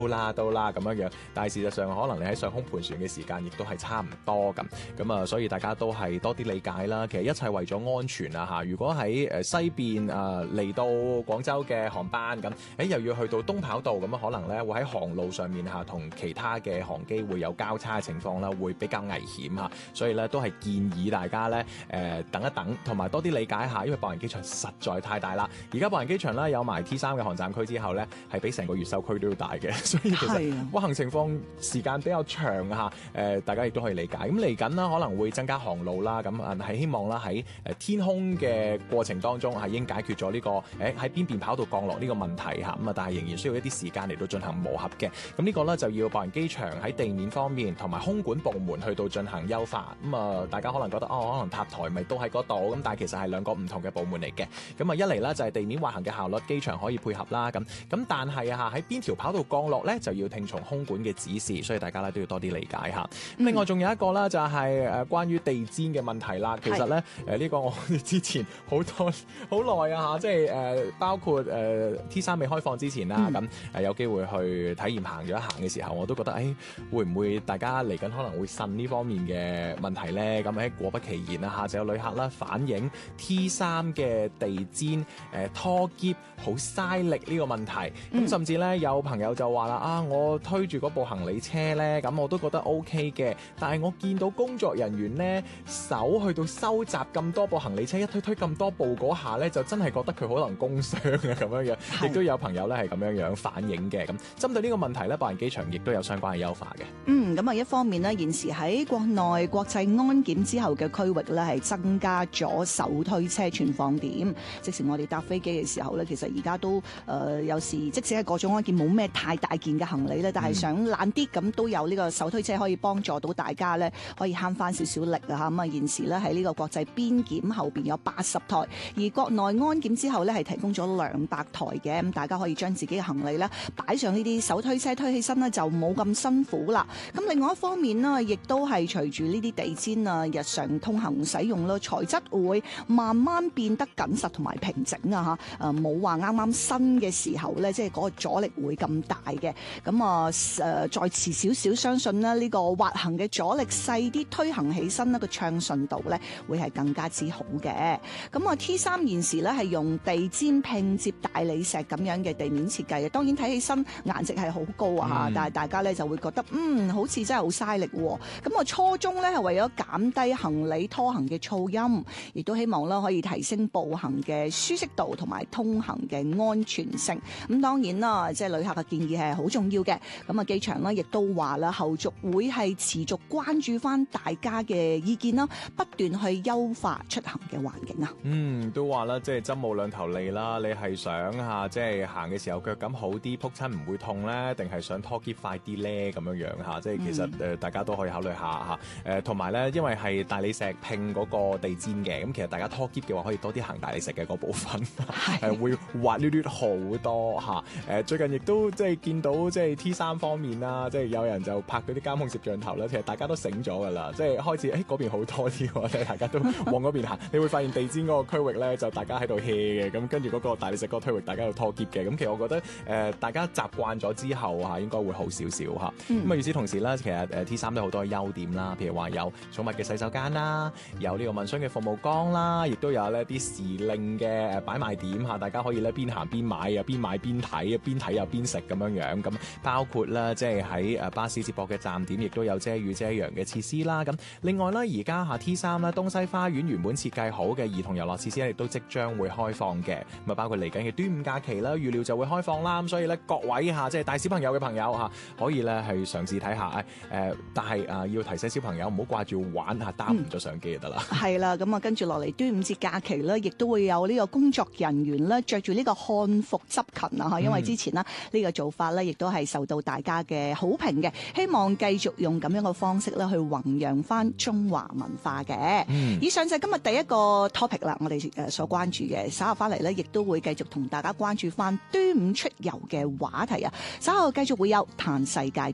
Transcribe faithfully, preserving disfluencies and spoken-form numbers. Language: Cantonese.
到啦到啦咁樣樣，但係事實上可能你喺上空盤旋嘅時間亦都係差唔多咁，咁啊所以大家都係多啲理解啦。其實一切為咗安全啊嚇。如果喺誒西邊啊嚟到廣州嘅航班咁，誒又要去到東跑道咁啊，可能咧會喺航路上面嚇同其他嘅航機會有交叉嘅情況啦，會比較危險嚇。所以咧都係建議大家咧誒、呃、等一等，同埋多啲理解下，因為博仁機場實在太大啦。而家博仁機場咧有埋 T 三嘅航站區之後咧，係比成個越秀區都要大嘅。所以其實運行情況時間比較長嚇，誒、呃、大家亦都可以理解。咁嚟緊啦，可能會增加航路啦，咁啊係希望啦喺誒天空嘅過程當中係已經解決咗呢、這個誒喺邊邊跑道降落呢個問題嚇，咁啊但係仍然需要一啲時間嚟到進行磨合嘅。咁呢個咧就要博仁機場喺地面方面同埋空管部門去到進行優化。咁啊大家可能覺得哦，可能塔台咪都喺嗰度，咁但係其實係兩個唔同嘅部門嚟嘅。咁啊一嚟咧就係地面滑行嘅效率，機場可以配合啦。咁咁但係啊喺邊條跑道降落咧就要聽從空管嘅指示，所以大家咧都要多啲理解下。咁另外仲有一個啦，就係誒關於地氈嘅問題啦。其實咧誒呢個我哋之前好多好耐啊嚇，即係誒包括誒 T 三未開放之前啦，咁誒、嗯、有機會去體驗行咗一行嘅時候，我都覺得誒、哎、會唔會大家嚟緊可能會呻呢方面嘅問題咧？咁喺果不其然啊嚇，就有旅客啦反映 T 三嘅地氈誒拖喼好嘥力呢個問題。咁、嗯、甚至咧有朋友就話啦啊，我推住嗰部行李車咧，咁我都覺得 OK 嘅，但係我見到工作人員咧手去到收集咁多部行李車，一推推咁多部嗰下咧，就真係覺得佢可能工傷啊咁樣樣。亦都有朋友咧係咁樣樣反映嘅。咁針對呢個問題咧，博仁機場亦都有相關嘅優化嘅。 嗯，咁啊一方面呢，現時喺國內國際安檢之後嘅區域咧係增加咗手推車存放點，即使我哋搭飛機嘅時候咧，其實而家都誒、呃、有時即使係各種安檢冇咩太大件嘅行李咧，但係想懶啲咁都有呢個手推車可以幫助到大家咧，可以慳翻少少力啊嚇。咁啊現時咧喺呢個國際邊檢後邊有八十台，而國內安檢之後咧係提供咗兩百台嘅，咁大家可以將自己嘅行李咧擺上呢啲手推車推起身咧就冇咁辛苦啦。咁另外一方面呢，亦都係隨住呢啲地氈啊日常通行使用咯，材質會慢慢變得緊實同埋平整啊嚇。誒冇話啱啱新嘅時候咧，即係嗰個阻力會咁大嘅。咁啊誒再遲少少，相信咧呢個滑行嘅阻力細啲，推行起身呢個暢順度咧會係更加之好嘅。咁啊 T 三現時咧係用地氈拼接大理石咁樣嘅地面設計嘅，當然睇起身顏值係好高啊、嗯、但係大家咧就會覺得嗯好似真係好嘥力喎。咁啊初衷咧係為咗減低行李拖行嘅噪音，亦都希望啦可以提升步行嘅舒適度同埋通行嘅安全性。咁當然啦，即係旅客嘅建議係好重要嘅。咁啊機場咧亦都話啦，後續會係持續關注翻大家嘅意見啦，不斷去優化出行嘅環境啊。 嗯，都話啦，即係針冇兩頭利啦。你係想嚇即係行嘅時候腳感好啲，撲親唔會痛咧，定係想拖喼快啲咧？咁樣樣嚇，即係其實誒、嗯、大家都可以考慮下嚇。誒同埋咧，因為係大理石拼嗰個地氈嘅，咁其實大家拖喼嘅話可以多啲行大理石嘅嗰部分，係會滑溜溜好多嚇。誒最近亦都即係見到即係 T 三方面啦，即係有人就拍嗰啲監控攝像頭啦。其實大家都醒咗㗎啦，即係開始誒嗰邊好多啲喎，即係大家都往嗰邊行。你會發現地氈嗰個區域咧，就大家喺度 hea 嘅，咁跟住嗰個大理石嗰個區域，大家喺度拖喼嘅。咁其實我覺得誒、呃、大家習慣咗之後嚇，應該會好少少嚇。咁啊，與此同時咧，其實誒 T 三都好多優點啦，譬如話有寵物嘅洗手間啦，有呢個問詢嘅服務崗啦，亦都有呢啲時令嘅誒擺賣點嚇，大家可以咧邊行邊買啊，邊買邊睇，邊睇又邊食咁樣樣。咁包括啦，即係喺誒巴士接駁嘅站點，亦都有遮雨遮陽嘅設施啦。咁另外咧，而家嚇 T 三咧東西花園原本設計好嘅兒童遊樂設施咧，亦都即將會開放嘅。咁啊，包括嚟緊嘅端午假期啦，預料就會開放啦。咁所以咧，各位嚇即係帶小朋友嘅朋友嚇，可以咧去嘗試睇下誒、呃，但係啊、呃、要提醒小朋友唔好掛住玩嚇，耽誤咗相機就得啦。係啦，咁啊跟住落嚟端午節假期咧，亦都會有呢個工作人員咧着住呢個漢服執勤啊嚇，因為之前呢，呢個做法咧亦都係受到大家嘅好評嘅，希望繼續用咁樣嘅方式咧去弘揚翻中華文化嘅。嗯、以上就係今日第一個 topic 啦，我哋誒所關注嘅，稍後翻嚟咧亦都會繼續同大家關注翻端午出遊嘅話題啊，稍後繼續會有嘆世界。